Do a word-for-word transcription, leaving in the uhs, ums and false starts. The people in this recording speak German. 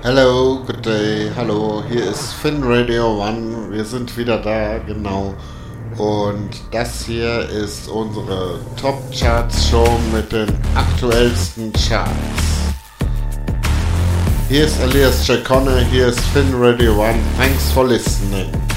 Hello, good day, hallo, hier ist Finn Radio One, wir sind wieder da, genau. Und das hier ist unsere Top Charts Show mit den aktuellsten Charts. Hier ist Elias Jacone, hier ist Finn Radio One, thanks for listening.